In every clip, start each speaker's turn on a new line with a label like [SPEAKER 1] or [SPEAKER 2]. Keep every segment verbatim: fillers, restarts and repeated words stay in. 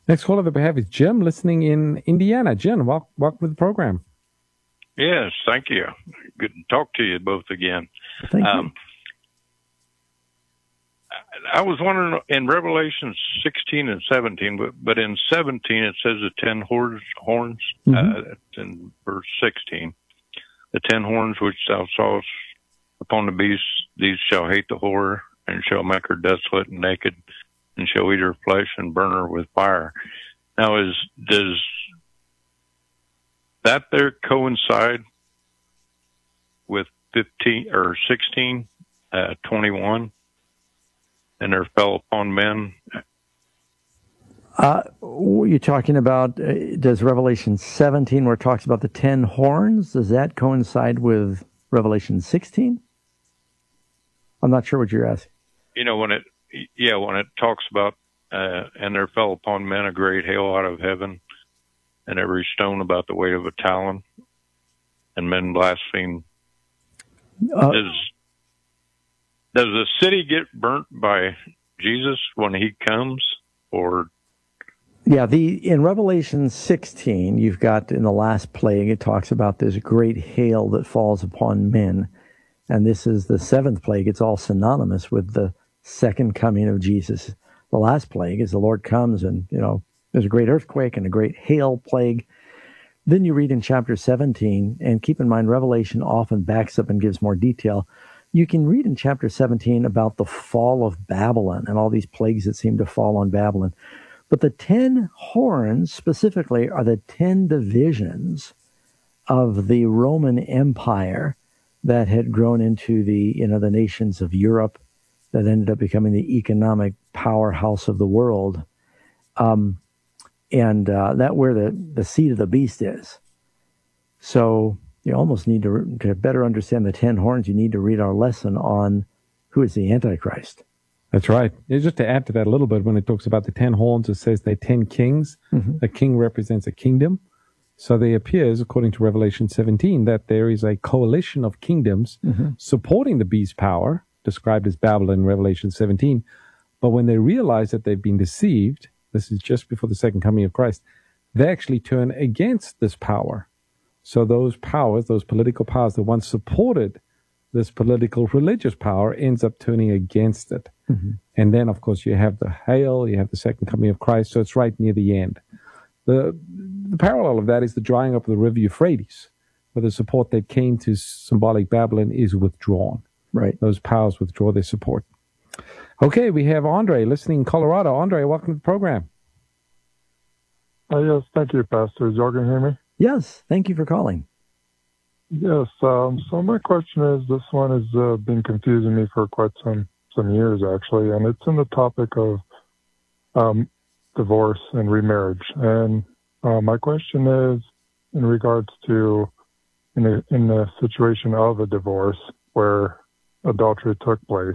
[SPEAKER 1] Next caller that we have is Jim, listening in Indiana. Jim, welcome, welcome to the program.
[SPEAKER 2] Yes, thank you. Good to talk to you both again.
[SPEAKER 1] Thank um, you.
[SPEAKER 2] I was wondering, in Revelation sixteen and seventeen, but, but in seventeen it says the ten horns, horns mm-hmm. uh, in verse sixteen. The ten horns which thou sawest upon the beast, these shall hate the whore, and shall make her desolate and naked, and shall eat her flesh and burn her with fire. Now, is does that there coincide with fifteen or sixteen, uh, twenty-one? And there fell upon men.
[SPEAKER 3] Uh, you're talking about, uh, does Revelation seventeen, where it talks about the ten horns, does that coincide with Revelation sixteen? I'm not sure what you're asking.
[SPEAKER 2] You know, when it, yeah, when it talks about, uh, and there fell upon men a great hail out of heaven, and every stone about the weight of a talent, and men blaspheme. Uh, does, does the city get burnt by Jesus when he comes, or?
[SPEAKER 3] Yeah, the in Revelation sixteen, you've got in the last plague, it talks about this great hail that falls upon men. And this is the seventh plague. It's all synonymous with the second coming of Jesus. The last plague is the Lord comes and, you know, there's a great earthquake and a great hail plague. Then you read in chapter seventeen, and keep in mind, Revelation often backs up and gives more detail. You can read in chapter seventeen about the fall of Babylon and all these plagues that seem to fall on Babylon. But the ten horns specifically are the ten divisions of the Roman Empire that had grown into the, you know, the nations of Europe that ended up becoming the economic powerhouse of the world. Um, and uh, that where the, the seed of the beast is. So you almost need to, to better understand the ten horns, you need to read our lesson on who is the Antichrist.
[SPEAKER 1] That's right. Just to add to that a little bit, when it talks about the ten horns, it says they're ten kings. Mm-hmm. A king represents a kingdom. So there appears, according to Revelation seventeen, that there is a coalition of kingdoms mm-hmm. supporting the beast's power, described as Babylon in Revelation seventeen. But when they realize that they've been deceived, this is just before the second coming of Christ, they actually turn against this power. So those powers, those political powers that once supported this political religious power, ends up turning against it. Mm-hmm. And then, of course, you have the hail, you have the second coming of Christ, so it's right near the end. The the parallel of that is the drying up of the river Euphrates, where the support that came to symbolic Babylon is withdrawn.
[SPEAKER 3] Right.
[SPEAKER 1] Those powers withdraw their support. Okay, we have Andre listening in Colorado. Andre, welcome to the program.
[SPEAKER 4] Uh, yes, thank you, Pastor. Is y'all going to hear me?
[SPEAKER 3] Yes, thank you for calling.
[SPEAKER 4] Yes, um, so my question is, this one has uh, been confusing me for quite some, some years, actually, and it's in the topic of um, divorce and remarriage. And uh, my question is, in regards to in a, in the situation of a divorce where adultery took place,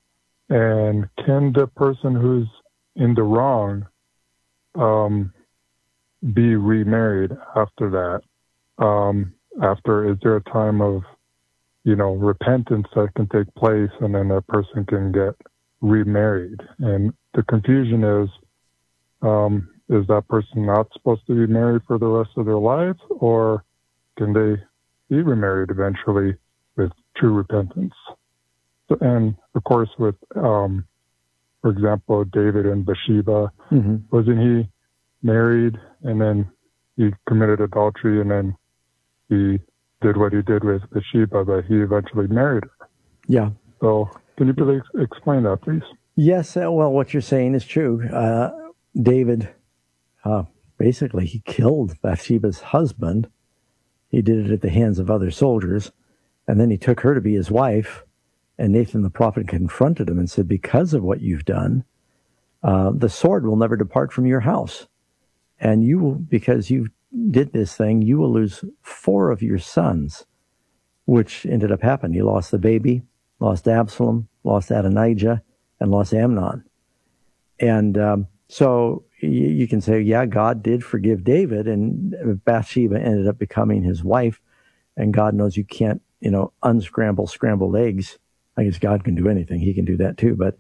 [SPEAKER 4] and can the person who's in the wrong um, be remarried after that? Um, after, is there a time of, you know, repentance that can take place, and then that person can get remarried? And the confusion is, um, is that person not supposed to be married for the rest of their life, or can they be remarried eventually with true repentance? And of course, with, um, for example, David and Bathsheba, mm-hmm. wasn't he married and then he committed adultery, and then he did what he did with Bathsheba, but he eventually married her?
[SPEAKER 3] Yeah.
[SPEAKER 4] So can you please explain that, please?
[SPEAKER 3] Yes. Well, what you're saying is true. Uh, David, uh, basically, he killed Bathsheba's husband. He did it at the hands of other soldiers, and then he took her to be his wife. And Nathan the prophet confronted him and said, because of what you've done, uh, the sword will never depart from your house. And you will, because you did this thing, you will lose four of your sons, which ended up happening. He lost the baby, lost Absalom, lost Adonijah, and lost Amnon. And um, so you, you can say, yeah, God did forgive David, and Bathsheba ended up becoming his wife. And God knows you can't, you know, unscramble scrambled eggs. I guess God can do anything. He can do that too. But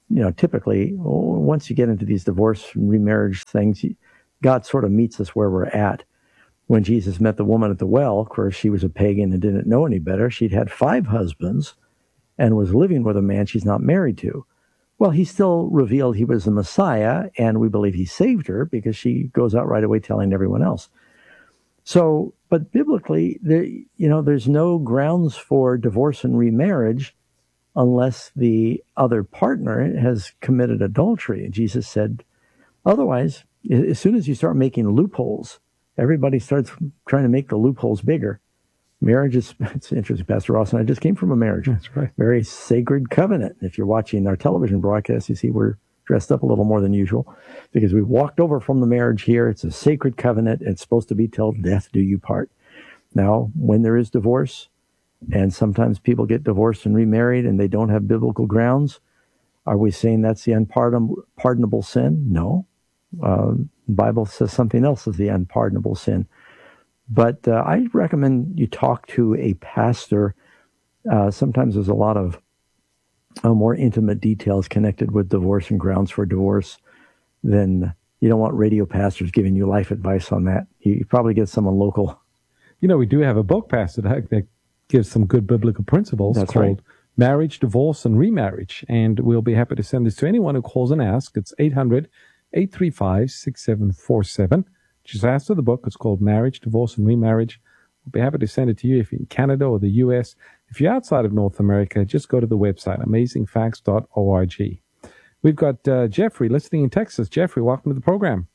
[SPEAKER 3] you know, typically, once you get into these divorce and remarriage things, God sort of meets us where we're at. When Jesus met the woman at the well, of course, she was a pagan and didn't know any better. She'd had five husbands and was living with a man she's not married to. Well, he still revealed he was the Messiah, and we believe he saved her because she goes out right away telling everyone else. So, but biblically, there, you know, there's no grounds for divorce and remarriage unless the other partner has committed adultery. And Jesus said, otherwise, as soon as you start making loopholes, everybody starts trying to make the loopholes bigger. Marriage is, it's interesting, Pastor Ross and I just came from a marriage.
[SPEAKER 1] That's right.
[SPEAKER 3] Very sacred covenant. If you're watching our television broadcast, you see we're dressed up a little more than usual because we walked over from the marriage here. It's a sacred covenant. It's supposed to be till death do you part. Now, when there is divorce, and sometimes people get divorced and remarried and they don't have biblical grounds, are we saying that's the unpardonable sin? No. Uh, the Bible says something else is the unpardonable sin. But uh, I recommend you talk to a pastor. Uh, sometimes there's a lot of uh, more intimate details connected with divorce and grounds for divorce. Then you don't want radio pastors giving you life advice on that. You, you probably get someone local.
[SPEAKER 1] You know, we do have a book, Pastor Doug, that gives some good biblical principles.
[SPEAKER 3] That's
[SPEAKER 1] called
[SPEAKER 3] right.
[SPEAKER 1] Marriage, Divorce, and Remarriage. And we'll be happy to send this to anyone who calls and asks. It's eight hundred, eight three five, six seven four seven. Just ask for the book. It's called Marriage, Divorce, and Remarriage. We'll be happy to send it to you if you're in Canada or the U S. If you're outside of North America, just go to the website, amazing facts dot org. We've got uh, Jeffrey listening in Texas. Jeffrey, welcome to the program.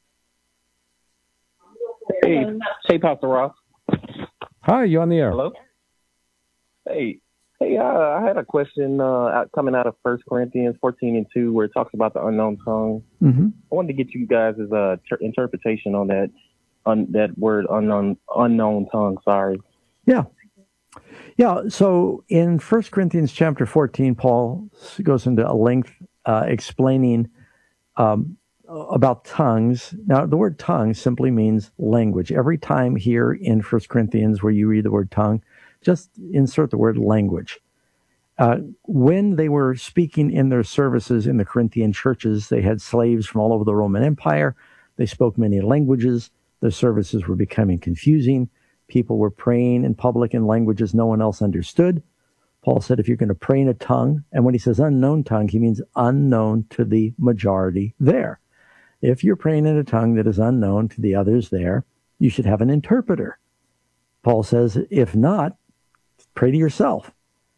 [SPEAKER 5] Hey, hey, Pastor Ross.
[SPEAKER 1] Hi, you're on the air.
[SPEAKER 5] Hello. Hey, hey, uh, I had a question uh, out, coming out of First Corinthians fourteen and two, where it talks about the unknown tongue.
[SPEAKER 3] Mm-hmm.
[SPEAKER 5] I wanted to get you guys' uh, ter- interpretation on that, on that word unknown, unknown tongue. Sorry.
[SPEAKER 3] Yeah. Yeah. So in First Corinthians chapter fourteen, Paul goes into a length uh, explaining um, about tongues. Now, the word tongue simply means language. Every time here in First Corinthians where you read the word tongue, just insert the word language. Uh, when they were speaking in their services in the Corinthian churches, they had slaves from all over the Roman Empire. They spoke many languages. Their services were becoming confusing. People were praying in public in languages no one else understood. Paul said, if you're going to pray in a tongue, and when he says unknown tongue, he means unknown to the majority there. If you're praying in a tongue that is unknown to the others there, you should have an interpreter. Paul says, if not, pray to yourself.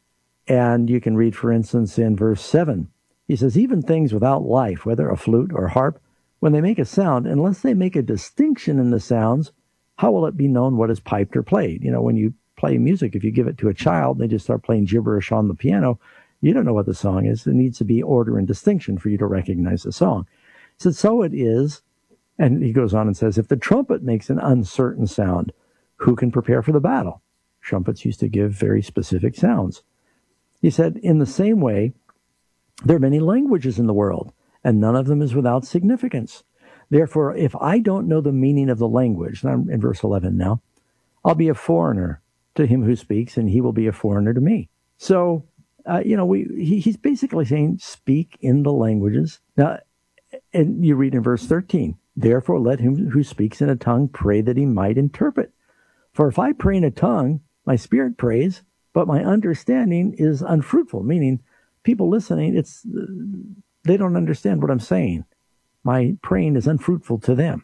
[SPEAKER 3] And you can read, for instance, in verse seven, he says, even things without life, whether a flute or harp, when they make a sound, unless they make a distinction in the sounds, how will it be known what is piped or played? You know, when you play music, if you give it to a child, they just start playing gibberish on the piano, you don't know what the song is. There needs to be order and distinction for you to recognize the song. He said, so it is, and he goes on and says, if the trumpet makes an uncertain sound, who can prepare for the battle? Trumpets used to give very specific sounds. He said, in the same way, there are many languages in the world, and none of them is without significance. Therefore, if I don't know the meaning of the language, and I'm in verse eleven now, I'll be a foreigner to him who speaks, and he will be a foreigner to me. So, uh, you know, we he, he's basically saying, speak in the languages. Now, and you read in verse thirteen, therefore let him who speaks in a tongue pray that he might interpret. For if I pray in a tongue, my spirit prays, but my understanding is unfruitful, meaning people listening, it's they don't understand what I'm saying. My praying is unfruitful to them.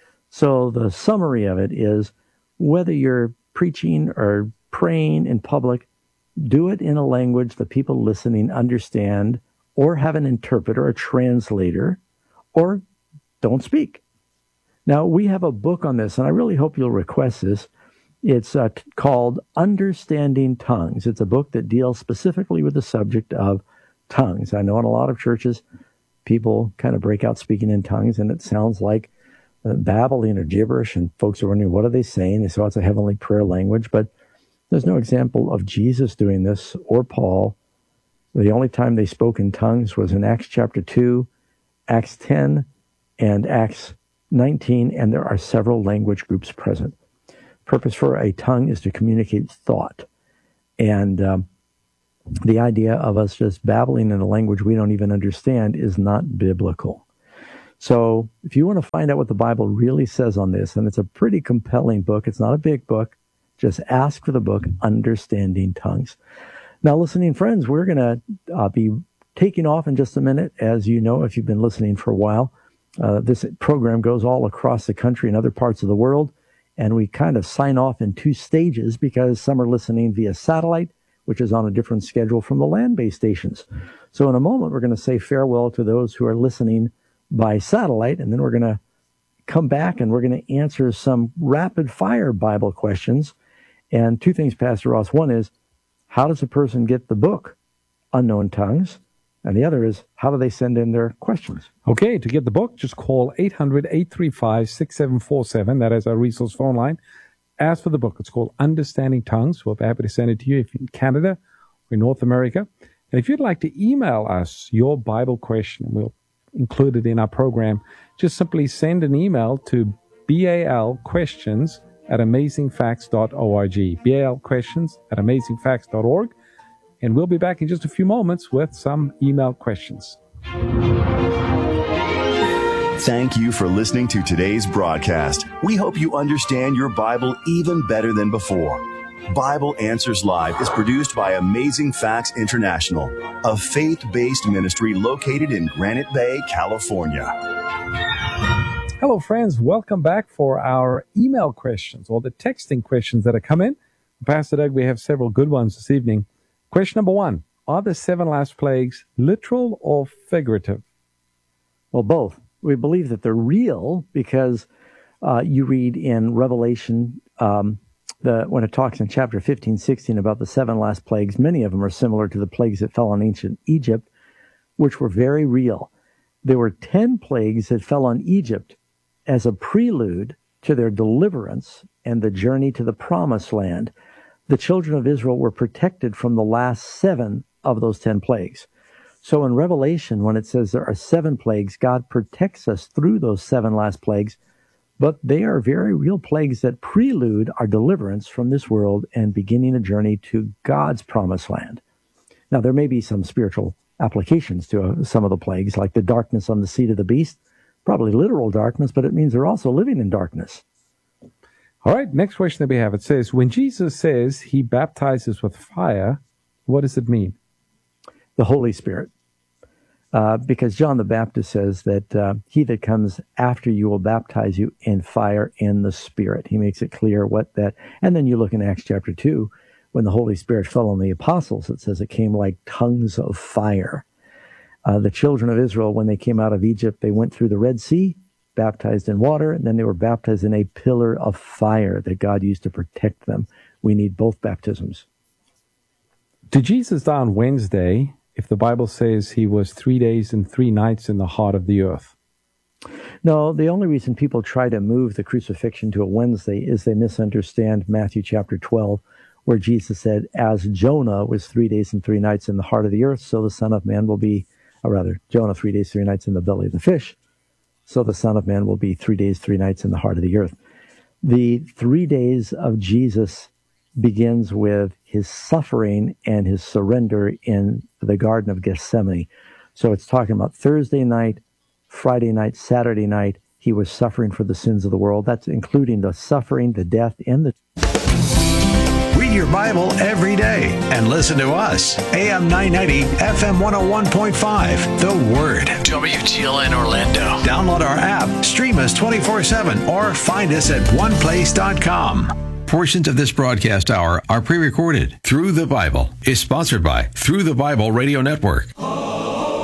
[SPEAKER 3] So the summary of it is, whether you're preaching or praying in public, do it in a language the people listening understand, or have an interpreter, a translator, or don't speak. Now, we have a book on this, and I really hope you'll request this. It's uh, t- called Understanding Tongues. It's a book that deals specifically with the subject of tongues. I know in a lot of churches, people kind of break out speaking in tongues, and it sounds like uh, babbling or gibberish, and folks are wondering, what are they saying? They say, oh, it's a heavenly prayer language, but there's no example of Jesus doing this or Paul. The only time they spoke in tongues was in Acts chapter two, Acts ten, and Acts nineteen, and there are several language groups present. Purpose for a tongue is to communicate thought. And um, the idea of us just babbling in a language we don't even understand is not biblical. So if you want to find out what the Bible really says on this, and it's a pretty compelling book, it's not a big book, just ask for the book, Understanding Tongues. Now, listening friends, we're going to uh, be taking off in just a minute. As you know, if you've been listening for a while, uh, this program goes all across the country and other parts of the world, and we kind of sign off in two stages because some are listening via satellite, which is on a different schedule from the land-based stations. So in a moment, we're going to say farewell to those who are listening by satellite, and then we're going to come back and we're going to answer some rapid-fire Bible questions. And two things, Pastor Ross. One is, how does a person get the book, Unknown Tongues? And the other is, how do they send in their questions?
[SPEAKER 1] Okay, to get the book, just call eight hundred, eight three five, six seven four seven. That is our resource phone line. Ask for the book. It's called Understanding Tongues. We'll be happy to send it to you if you're in Canada or in North America. And if you'd like to email us your Bible question, we'll include it in our program. Just simply send an email to balquestions at amazingfacts dot org. balquestions at amazingfacts dot org. And we'll be back in just a few moments with some email questions.
[SPEAKER 6] Thank you for listening to today's broadcast. We hope you understand your Bible even better than before. Bible Answers Live is produced by Amazing Facts International, a faith-based ministry located in Granite Bay, California.
[SPEAKER 1] Hello, friends. Welcome back for our email questions, or the texting questions that have come in. Pastor Doug, we have several good ones this evening. Question number one, are the seven last plagues literal or figurative?
[SPEAKER 3] Well, both. We believe that they're real because uh, you read in Revelation, um, the, when it talks in chapter fifteen, sixteen about the seven last plagues, many of them are similar to the plagues that fell on ancient Egypt, which were very real. There were ten plagues that fell on Egypt as a prelude to their deliverance and the journey to the promised land. The children of Israel were protected from the last seven of those ten plagues. So in Revelation, when it says there are seven plagues, God protects us through those seven last plagues, but they are very real plagues that prelude our deliverance from this world and beginning a journey to God's promised land. Now, there may be some spiritual applications to uh, some of the plagues, like the darkness on the seat of the beast, probably literal darkness, but it means they're also living in darkness.
[SPEAKER 1] All right, next question that we have. It says, when Jesus says he baptizes with fire, what does it mean?
[SPEAKER 3] The Holy Spirit. Uh, because John the Baptist says that uh, he that comes after you will baptize you in fire and the Spirit. He makes it clear what that, and then you look in Acts chapter two, when the Holy Spirit fell on the apostles, it says it came like tongues of fire. Uh, the children of Israel, when they came out of Egypt, they went through the Red Sea, baptized in water, and then they were baptized in a pillar of fire that God used to protect them. We need both baptisms.
[SPEAKER 1] Did Jesus die on Wednesday if the Bible says he was three days and three nights in the heart of the earth?
[SPEAKER 3] No, the only reason people try to move the crucifixion to a Wednesday is they misunderstand Matthew chapter twelve, where Jesus said, as Jonah was three days and three nights in the heart of the earth, so the Son of Man will be, or rather, Jonah three days, three nights in the belly of the fish, so the Son of Man will be three days, three nights in the heart of the earth. The three days of Jesus begins with his suffering and his surrender in the Garden of Gethsemane. So it's talking about Thursday night, Friday night, Saturday night, he was suffering for the sins of the world. That's including the suffering, the death, and the...
[SPEAKER 7] Read your Bible every day and listen to us. A M nine ninety, F M one oh one point five. The Word. W G L N Orlando. Download our app, stream us twenty-four seven, or find us at one place dot com. Portions of this broadcast hour are pre-recorded. Through the Bible is sponsored by Through the Bible Radio Network.